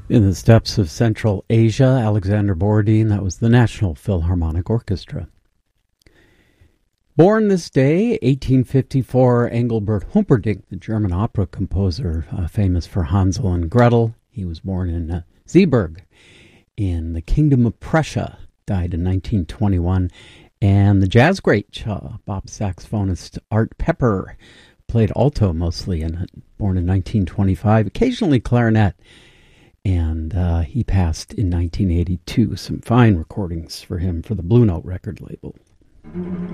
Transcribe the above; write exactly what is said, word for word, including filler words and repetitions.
In the steppes of Central Asia, Alexander Borodin, that was the National Philharmonic Orchestra. Born this day, eighteen fifty-four, Engelbert Humperdinck, the German opera composer, uh, famous for Hansel and Gretel. He was born in uh, Zeeburg in the Kingdom of Prussia, died in nineteen twenty-one. And the jazz great, uh, Bop saxophonist Art Pepper, played alto mostly, and born in nineteen twenty-five, occasionally clarinet. And uh, he passed in nineteen eighty-two. Some fine recordings for him for the Blue Note record label.